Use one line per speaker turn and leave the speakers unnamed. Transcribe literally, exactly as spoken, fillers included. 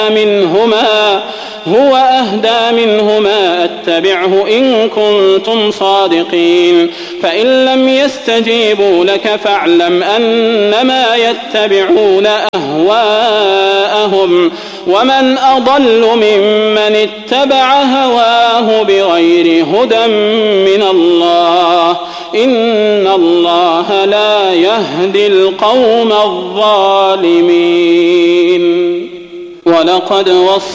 منهما هو أهدى منهما أتبعه إن كنتم صادقين فإن لم يستجيبوا لك فاعلم أنما يتبعون أهواءهم ومن أضل ممن اتبع هواه بغير هدى من الله إن الله لا يهدي القوم الظالمين. ولقد وصلنا